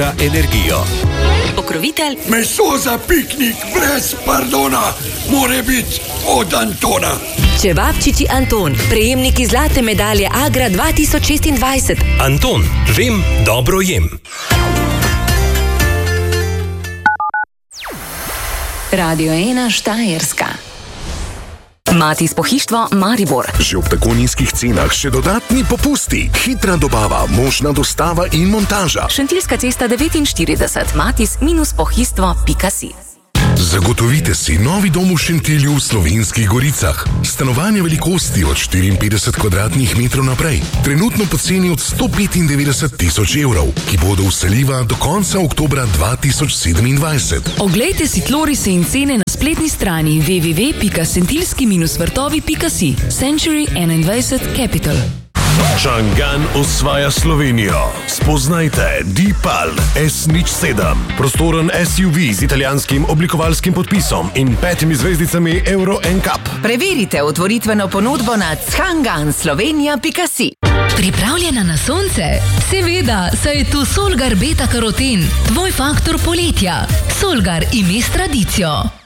za energijo. Pokrovitelj. Meso za piknik brez pardona more biti od Antona. Čevapčiči Anton, prejemniki zlate medalje Agra 2026. Anton, vem, dobro jem. Radio 1 Štajerska. Matiz pohištvo Maribor. Že ob tako nizkih cenah še dodatni popusti. Hitra dobava, možna dostava in montaža. Šentilska cesta 49, matiz-pohištvo.si. Zagotovite si novi dom v Šentilju v Slovenskih Goricah. Stanovanje velikosti od 54 kvadratnih metrov naprej. Trenutno po ceni od 195.000 evrov, ki bodo vseljiva do konca oktobra 2027. Oglejte si tlorise in cene na spletni strani www.sentilski-vrtovi.si. Century 21 Capital. Changan osvaja Slovenijo. Spoznajte Deepal S07. Prostoren SUV z italijanskim oblikovalskim podpisom in 5 zvezdicami Euro NCAP. Preverite otvoritveno ponudbo na changanslovenia.si. Pripravljena na sonce? Seveda, saj je tu Solgar beta karoten, tvoj faktor poletja. Solgar ime s tradicijo.